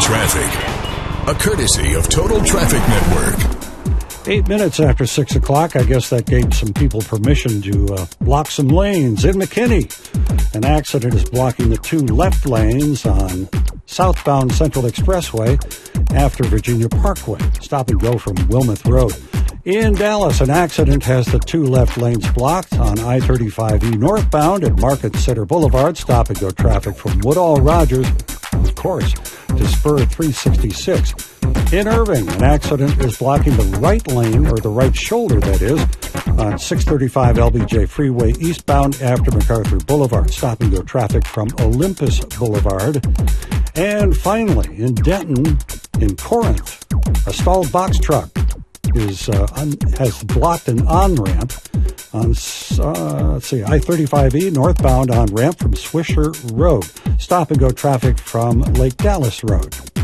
traffic. A courtesy of Total Traffic Network. 8 minutes after 6 o'clock, I guess that gave some people permission to block some lanes. In McKinney, an accident is blocking the two left lanes on southbound Central Expressway after Virginia Parkway. Stop and go from Wilmouth Road. In Dallas, an accident has the two left lanes blocked on I-35E northbound at Market Center Boulevard. Stop and go traffic from Woodall Rogers, of course, to Spur 366. In Irving, an accident is blocking the right lane, or the right shoulder, that is, on 635 LBJ Freeway eastbound after MacArthur Boulevard. Stop and go traffic from Olympus Boulevard. And finally, in Denton, in Corinth, a stalled box truck has blocked an on-ramp on, I-35E northbound on-ramp from Swisher Road. Stop and go traffic from Lake Dallas Road.